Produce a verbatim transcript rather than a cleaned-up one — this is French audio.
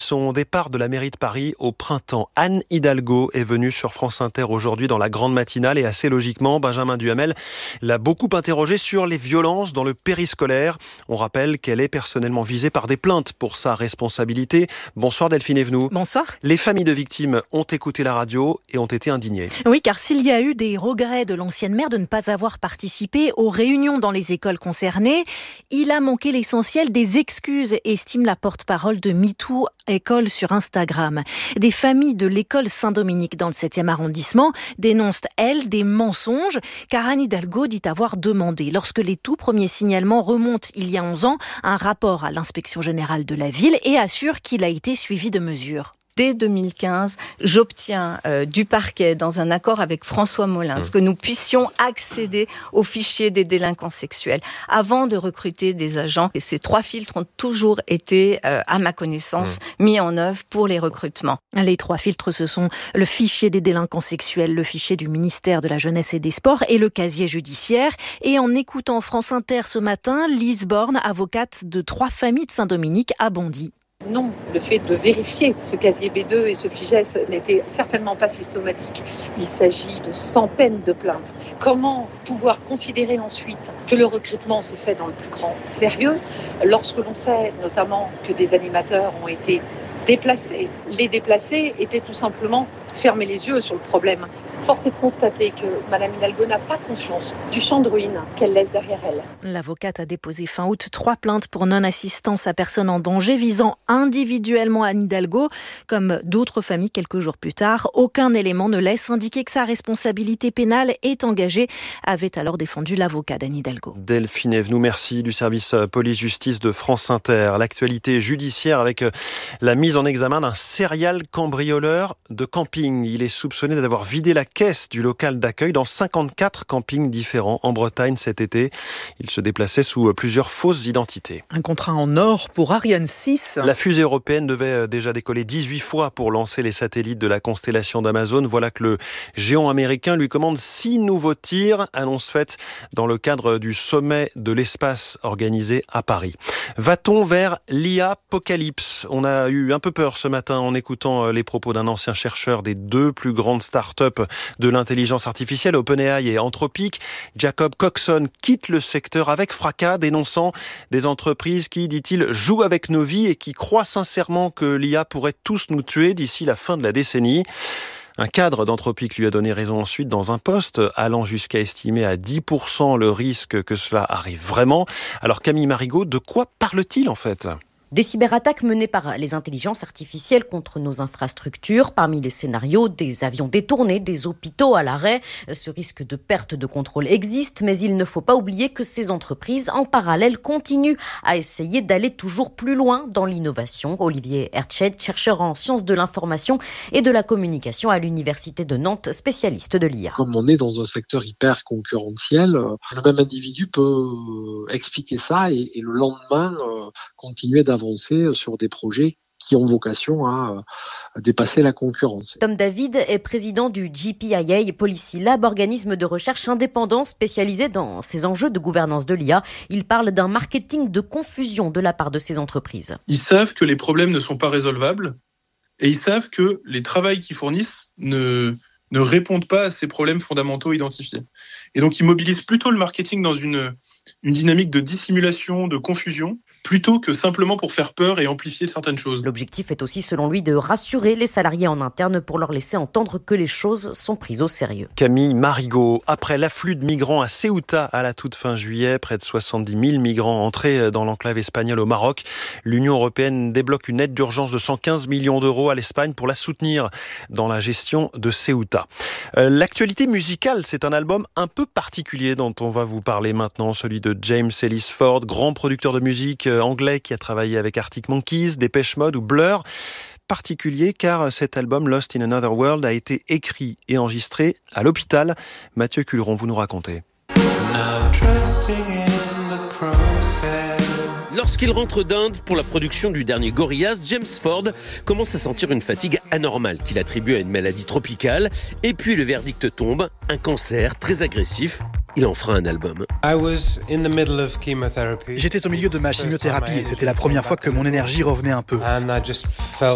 son départ de la mairie de Paris au printemps. Anne Hidalgo est venue sur France Inter aujourd'hui dans la grande matinale et assez logiquement, Benjamin Duhamel l'a beaucoup interrogée sur les violences dans le périscolaire. On rappelle qu'elle est personnellement visée par des plaintes pour sa responsabilité. Bonsoir Delphine Evenou. Bonsoir. Les familles de victimes ont écouté la radio et ont été indignées. Oui, car s'il y a eu des regrets de l'ancienne maire de ne pas avoir participé aux réunions dans les écoles concernées, il a manqué l'essentiel des excuses, estime la porte-parole de MeToo École sur Instagram. Des familles de l'école Saint-Dominique dans le septième arrondissement dénoncent, elles, des mensonges, car Anne Hidalgo dit avoir demandé, lorsque les tout premiers signalements remontent il y a onze ans, un rapport à l'inspection générale de la ville et assure qu'il a été suivi de mesures. Dès deux mille quinze, j'obtiens euh, du parquet, dans un accord avec François Molins, mmh. que nous puissions accéder au fichier des délinquants sexuels avant de recruter des agents. Et ces trois filtres ont toujours été, euh, à ma connaissance, mmh. mis en œuvre pour les recrutements. Les trois filtres, ce sont le fichier des délinquants sexuels, le fichier du ministère de la Jeunesse et des Sports et le casier judiciaire. Et en écoutant France Inter ce matin, Lise Borne, avocate de trois familles de Saint-Dominique, a bondi. Non, le fait de vérifier ce casier B deux et ce FIJES n'était certainement pas systématique. Il s'agit de centaines de plaintes. Comment pouvoir considérer ensuite que le recrutement s'est fait dans le plus grand sérieux lorsque l'on sait notamment que des animateurs ont été déplacés? Les déplacés étaient tout simplement fermer les yeux sur le problème. Force est de constater que Mme Hidalgo n'a pas conscience du champ de ruines qu'elle laisse derrière elle. L'avocate a déposé fin août trois plaintes pour non-assistance à personne en danger visant individuellement Anne Hidalgo. Comme d'autres familles quelques jours plus tard, aucun élément ne laisse indiquer que sa responsabilité pénale est engagée, avait alors défendu l'avocat d'Anne Hidalgo. Delphine Evenou, merci du service police-justice de France Inter. L'actualité judiciaire avec la mise en examen d'un serial cambrioleur de camping. Il est soupçonné d'avoir vidé la caisse du local d'accueil dans cinquante-quatre campings différents en Bretagne cet été. Il se déplaçait sous plusieurs fausses identités. Un contrat en or pour Ariane six. La fusée européenne devait déjà décoller dix-huit fois pour lancer les satellites de la constellation d'Amazon. Voilà que le géant américain lui commande six nouveaux tirs, annonce faite dans le cadre du sommet de l'espace organisé à Paris. Va-t-on vers l'I A-apocalypse ? On a eu un peu peur ce matin en écoutant les propos d'un ancien chercheur des deux plus grandes start-up de l'intelligence artificielle, OpenAI et Anthropic. Jacob Coxon quitte le secteur avec fracas, dénonçant des entreprises qui, dit-il, jouent avec nos vies et qui croient sincèrement que l'I A pourrait tous nous tuer d'ici la fin de la décennie. Un cadre d'Anthropic lui a donné raison ensuite dans un post, allant jusqu'à estimer à dix pour cent le risque que cela arrive vraiment. Alors Camille Marigot, de quoi parle-t-il en fait ? Des cyberattaques menées par les intelligences artificielles contre nos infrastructures. Parmi les scénarios, des avions détournés, des hôpitaux à l'arrêt. Ce risque de perte de contrôle existe, mais il ne faut pas oublier que ces entreprises, en parallèle, continuent à essayer d'aller toujours plus loin dans l'innovation. Olivier Herchet, chercheur en sciences de l'information et de la communication à l'Université de Nantes, spécialiste de l'I A. Comme on est dans un secteur hyper concurrentiel, le même individu peut expliquer ça et, et le lendemain euh, continuer d'avancer avancer sur des projets qui ont vocation à dépasser la concurrence. Tom David est président du G P I A Policy Lab, organisme de recherche indépendant spécialisé dans ces enjeux de gouvernance de l'I A. Il parle d'un marketing de confusion de la part de ces entreprises. Ils savent que les problèmes ne sont pas résolvables et ils savent que les travails qu'ils fournissent ne, ne répondent pas à ces problèmes fondamentaux identifiés. Et donc ils mobilisent plutôt le marketing dans une, une dynamique de dissimulation, de confusion, plutôt que simplement pour faire peur et amplifier certaines choses. L'objectif est aussi, selon lui, de rassurer les salariés en interne pour leur laisser entendre que les choses sont prises au sérieux. Camille Marigot, après l'afflux de migrants à Ceuta à la toute fin juillet, près de soixante-dix mille migrants entrés dans l'enclave espagnole au Maroc, l'Union européenne débloque une aide d'urgence de cent quinze millions d'euros à l'Espagne pour la soutenir dans la gestion de Ceuta. Euh, l'actualité musicale, c'est un album un peu particulier dont on va vous parler maintenant, celui de James Ellis Ford, grand producteur de musique anglais qui a travaillé avec Arctic Monkeys, Depeche Mode ou Blur. Particulier car cet album Lost in Another World a été écrit et enregistré à l'hôpital. Mathieu Culeron, vous nous racontez. Lorsqu'il rentre d'Inde pour la production du dernier Gorillaz, James Ford commence à sentir une fatigue anormale qu'il attribue à une maladie tropicale. Et puis le verdict tombe, un cancer très agressif. Il en fera un album. J'étais au milieu de ma chimiothérapie et c'était la première fois que mon énergie revenait un peu.